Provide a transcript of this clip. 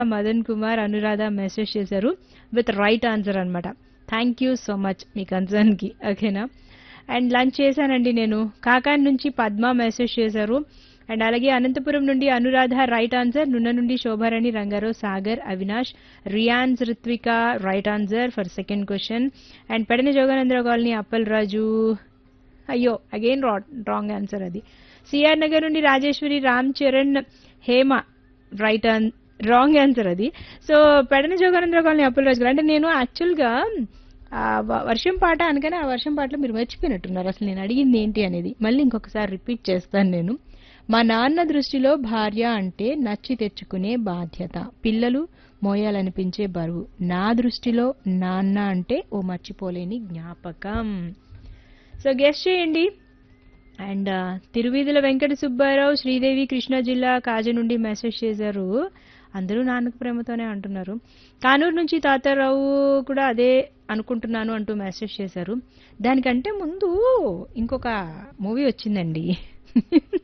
Madan Kumar Anuradha message చేశారు with right answer అన్నమాట. Thank you so much me concern కి. ఓకేనా. అండ్ లంచ్ చేశానండి నేను. కాకాన్ నుంచి పద్మ మెసేజ్ చేశారు. అండ్ అలాగే అనంతపురం నుండి అనురాధ రైట్ ఆన్సర్. నున్న నుండి Shobharani Rangarao Sagar Avinash రియాన్స్ Ritvika right answer for second question. And Pedana Jogananda Rao colony Appal రాజు అయ్యో అగైన్ రాంగ్ ఆన్సర్ అది. సిఆర్ నగర్ నుండి Rajeshwari Ram Charan Hema right wrong answer అది. సో పెడన జోగానందరావు కాలనీ అప్పల్ రాజు గారు అంటే నేను యాక్చువల్గా వర్షం పాట అనగానే ఆ వర్షం పాటలో మీరు మర్చిపోయినట్టున్నారు అసలు నేను అడిగింది ఏంటి అనేది. మళ్ళీ ఇంకొకసారి రిపీట్ చేస్తాను నేను. మా నాన్న దృష్టిలో భార్య అంటే నచ్చి తెచ్చుకునే బాధ్యత, పిల్లలు మోయాలనిపించే బరువు. నా దృష్టిలో నాన్న అంటే ఓ మర్చిపోలేని జ్ఞాపకం. సో గెస్ట్ చేయండి. అండ్ తిరువీధుల వెంకట సుబ్బారావు శ్రీదేవి కృష్ణా జిల్లా కాజ నుండి మెసేజ్ చేశారు. అందరూ నాన్నకు ప్రేమతోనే అంటున్నారు. కానూరు నుంచి తాతారావు కూడా అదే అనుకుంటున్నాను అంటూ మెసేజ్ చేశారు. దానికంటే ముందు ఇంకొక మూవీ వచ్చిందండి